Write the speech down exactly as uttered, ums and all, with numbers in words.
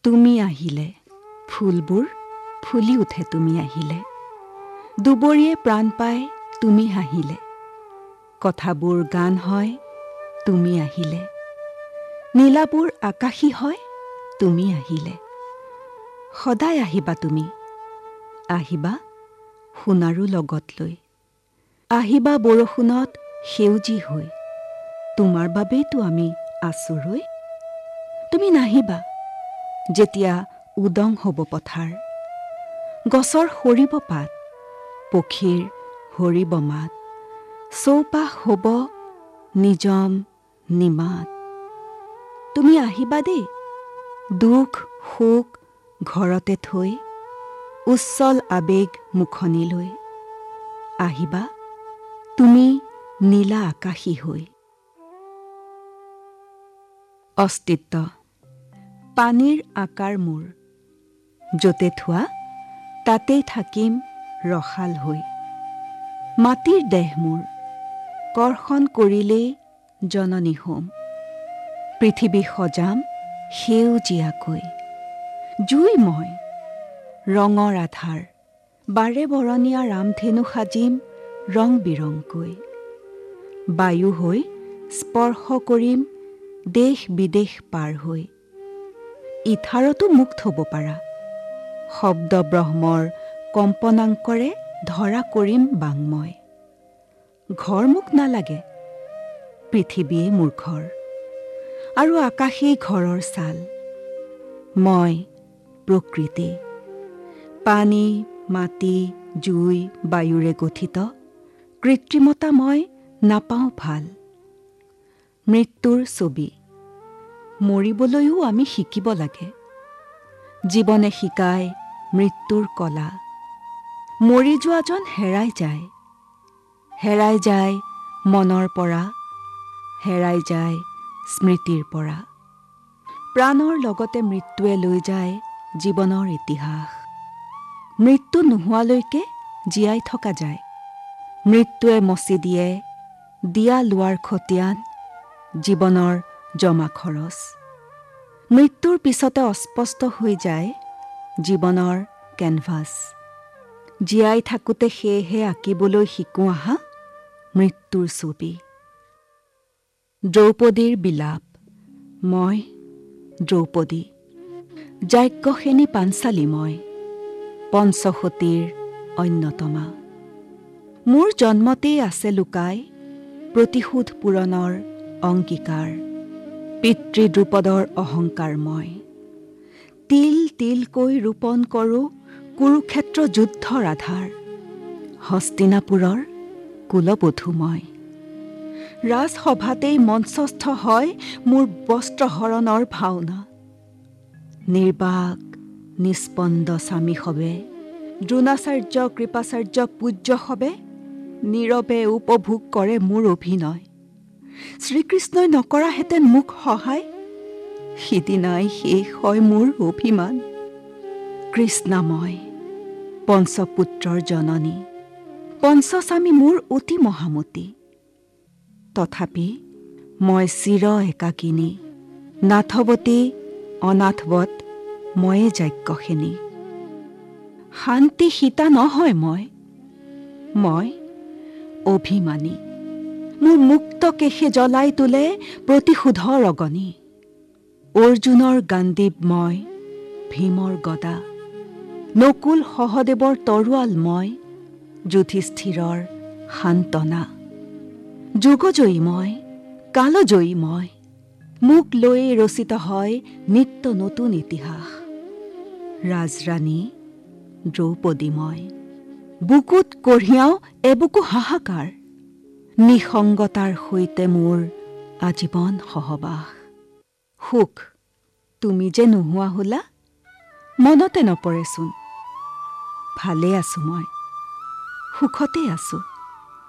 তুমি আহিলে ফুলবোৰ ফুলি উঠে তুমি আহিলে, দুবৰিয়ে প্ৰাণ পায় তুমি হাঁহিলে, কথাবোৰ গান হয় তুমি আহিলে, নীলাবোৰ আকাশী হয় তুমি আহিলে। সদায় আহিবা তুমি, আহিবা সোণাৰু লগত লৈ, আহিবা বৰষুণত সেউজী হৈ, তোমাৰ বাবেইতো আমি আছো ৰৈ। তুমি নাহিবা যেতিয়া উদং হ'ব পথাৰ, গছৰ সৰিব পাত, পক্ষীৰ হৰিব মাত, চৌপাশ হ'ব নিজম নিমাত। তুমি আহিবা দেই দুখ সুখ ঘৰতে থৈ, উচ্ছল আবেগ মুখনি লৈ, আহিবা তুমি নীলা আকাশী হৈ। অস্তিত্ব পানীৰ আকাৰ মোৰ, য'তে থোৱা তাতেই থাকিম ৰসাল হৈ, মাটিৰ দেহ মোৰ, কৰ্ষণ কৰিলেই জননী হোম, পৃথিৱী সজাম সেউজীয়াকৈ, জুই মই ৰঙৰ আধাৰ, বাৰে বৰণীয়া ৰামধেনু সাজিম ৰং বিৰংকৈ, বায়ু হৈ স্পৰ্শ কৰিম দেশ বিদেশ পাৰ হৈ, ইথাৰতো মুখ থব পাৰা, শব্দ ব্ৰহ্মৰ কম্পনাংকৰে ধৰা কৰিম বাংময়। ঘৰ মোক নালাগে, পৃথিৱীয়ে মোৰ ঘৰ, আৰু আকাশেই ঘৰৰ ছাল, মই প্ৰকৃতি, পানী মাটি জুই বায়ুৰে গঠিত, কৃত্ৰিমতা মই নাপাওঁ ভাল। মৃত্যুৰ ছবি, মৰিবলৈও আমি শিকিব লাগে, জীৱনে শিকায় মৃত্যুৰ কলা, মৰি যোৱাজন হেৰাই যায়, হেৰাই যায় মনৰ পৰা, হেৰাই যায় স্মৃতিৰ পৰা, প্ৰাণৰ লগতে মৃত্যুৱে লৈ যায় জীৱনৰ ইতিহাস। মৃত্যু নোহোৱালৈকে জীয়াই থকা যায়, মৃত্যুৱে মচি দিয়ে দিয়া লোৱাৰ খতিয়ান, জীৱনৰ জমা খৰচ, মৃত্যুৰ পিছতে অস্পষ্ট হৈ যায় জীৱনৰ কেনভাছ। জীয়াই থাকোঁতে সেয়েহে আঁকিবলৈ শিকোঁ আহা মৃত্যুৰ ছবি। দ্ৰৌপদীৰ বিলাপ, মই দ্ৰৌপদী, যাজ্ঞসেনী পাঞ্চালী মই, পঞ্চসতীৰ অন্যতমা, মোৰ জন্মতেই আছে লুকাই প্ৰতিশোধ পূৰণৰ অংগীকাৰ, পিতৃ দ্ৰুপদৰ অহংকাৰ মই, তিল তিলকৈ ৰোপণ কৰোঁ কুৰুক্ষেত্ৰ যুদ্ধৰ আধাৰ, হস্তিনাপুৰৰ কুলবধূ মই, ৰাজসভাতেই মঞ্চস্থ হয় মোৰ বস্ত্ৰহৰণৰ ভাওনা, নিৰ্বাক নিস্পন্দ স্বামী সবে, দ্ৰোণাচাৰ্য কৃপাচাৰ্য পূজ্য সবে, নীৰৱে উপভোগ কৰে মোৰ অভিনয়, শ্ৰীকৃষ্ণই নকৰাহেঁতেন মোক সহায়, সিদিনাই শেষ হয় মোৰ অভিমান। কৃষ্ণাময় পঞ্চপুত্ৰৰ জননী, পঞ্চস্বামী মোৰ অতি মহামতী, তথাপি মই চিৰ একাকিনী, নাথৱতী অনাথৱত ময়ে যাজ্ঞসেনী। শান্তি সীতা নহয় মই, মই অভিমানী, মোৰ মুক্ত কেশে জ্বলাই তোলে প্ৰতিশোধৰ অগনি, অৰ্জুনৰ গাণ্ডীৱ মই, ভীমৰ গদা, নকুল সহদেৱৰ তৰোৱাল মই, যুধিষ্ঠিৰৰ সান্তনা, যুগজয়ী মই কালজয়ী মই, মোক লৈয়ে ৰচিত হয় নিত্য নতুন ইতিহাস। ৰাজৰাণী দ্ৰৌপদী মই, বুকুত কঢ়িয়াওঁ এবুকু হাহাকাৰ, নিসংগতাৰ সৈতে মোৰ আজীৱন সহবাস। সুখ তুমি যে নোহোৱা হলা মনতে নপৰেচোন, ভালে আছো মই, সুখতে আছো।